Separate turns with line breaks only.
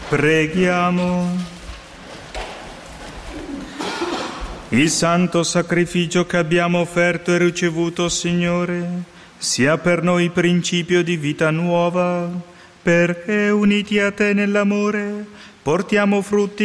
Preghiamo. Il santo sacrificio che abbiamo offerto e ricevuto, Signore, sia per noi principio di vita nuova, perché uniti a Te nell'amore portiamo frutti